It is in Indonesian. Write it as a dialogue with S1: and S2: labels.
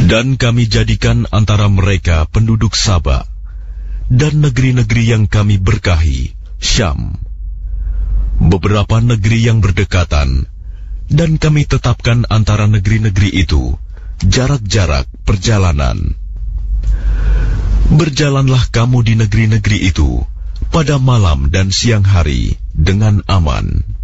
S1: Dan kami jadikan antara mereka penduduk Saba dan negeri-negeri yang kami berkahi, Syam, beberapa negeri yang berdekatan, dan kami tetapkan antara negeri-negeri itu jarak-jarak perjalanan. Berjalanlah kamu di negeri-negeri itu pada malam dan siang hari dengan aman.